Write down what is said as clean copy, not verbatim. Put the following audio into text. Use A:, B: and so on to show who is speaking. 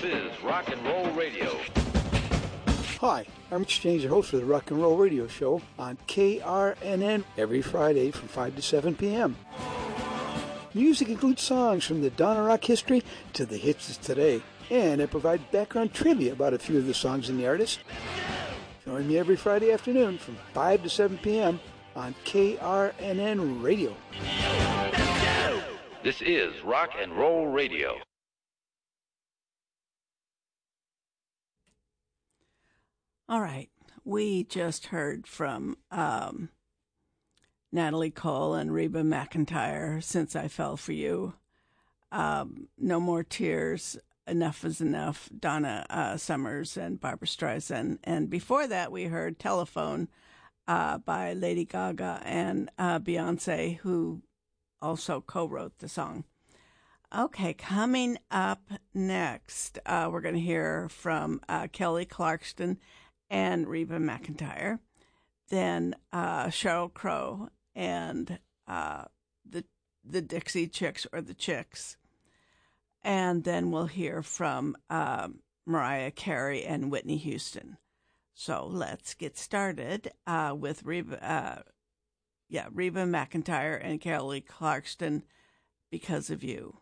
A: is Rock and Roll Radio.
B: Hi, I'm Exchange, the host of the Rock and Roll Radio Show on KRNN every Friday from 5 to 7 p.m. Music includes songs from the dawn of rock history to the hits of today, and I provide background trivia about a few of the songs and the artists. Join me every Friday afternoon from 5 to 7 p.m. on KRNN Radio.
A: This is Rock and Roll Radio.
C: All right, we just heard from Natalie Cole and Reba McEntire, Since I Fell for You, No More Tears, Enough is Enough, Donna Summers and Barbra Streisand. And before that, we heard Telephone by Lady Gaga and Beyonce, who also co-wrote the song. Okay, coming up next, we're going to hear from Kelly Clarkson and Reba McEntire, then Sheryl Crow and the Dixie Chicks or the Chicks, and then we'll hear from Mariah Carey and Whitney Houston. So let's get started with Reba McEntire and Kelly Clarkson, Because of You.